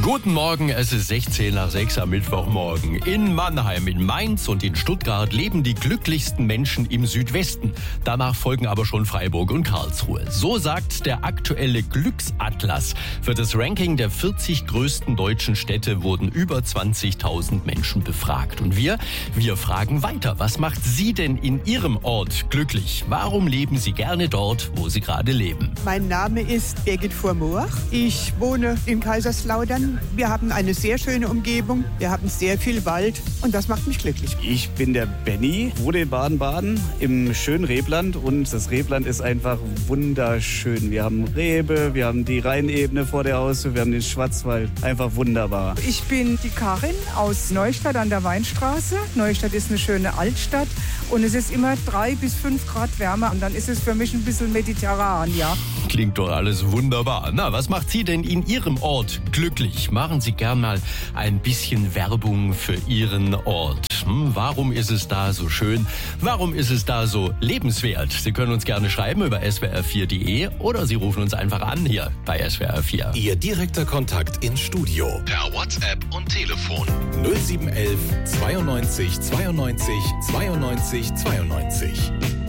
Guten Morgen, es ist 16 nach 6 am Mittwochmorgen. In Mannheim, in Mainz und in Stuttgart leben die glücklichsten Menschen im Südwesten. Danach folgen aber schon Freiburg und Karlsruhe. So sagt der aktuelle Glücksatlas. Für das Ranking der 40 größten deutschen Städte wurden über 20.000 Menschen befragt. Und wir fragen weiter. Was macht Sie denn in Ihrem Ort glücklich? Warum leben Sie gerne dort, wo Sie gerade leben? Mein Name ist Birgit Fuhrmoor. Ich wohne in Kaiserslautern. Wir haben eine sehr schöne Umgebung. Wir haben sehr viel Wald und das macht mich glücklich. Ich bin der Benny, wohne in Baden-Baden im schönen Rebland und das Rebland ist einfach wunderschön. Wir haben Rebe, wir haben die Rheinebene vor der Haustür, wir haben den Schwarzwald. Einfach wunderbar. Ich bin die Karin aus Neustadt an der Weinstraße. Neustadt ist eine schöne Altstadt und es ist immer 3 bis 5 Grad wärmer und dann ist es für mich ein bisschen mediterran, ja. Klingt doch alles wunderbar. Na, was macht Sie denn in Ihrem Ort glücklich? Machen Sie gern mal ein bisschen Werbung für Ihren Ort. Warum ist es da so schön? Warum ist es da so lebenswert? Sie können uns gerne schreiben über swr4.de oder Sie rufen uns einfach an hier bei SWR4. Ihr direkter Kontakt ins Studio per WhatsApp und Telefon 0711 92 92 92 92.